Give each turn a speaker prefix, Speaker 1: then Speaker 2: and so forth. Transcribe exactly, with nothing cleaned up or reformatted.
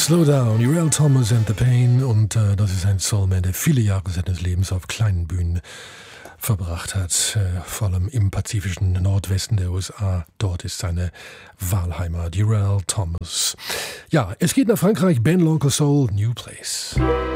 Speaker 1: Slow Down, Earl Thomas and the Pain. Und äh, das ist ein Soulman, der viele Jahre seines Lebens auf kleinen Bühnen verbracht hat, äh, vor allem im pazifischen Nordwesten der U S A. Dort ist seine Wahlheimat, Earl Thomas. Ja, es geht nach Frankreich, Ben Local Soul, New Place.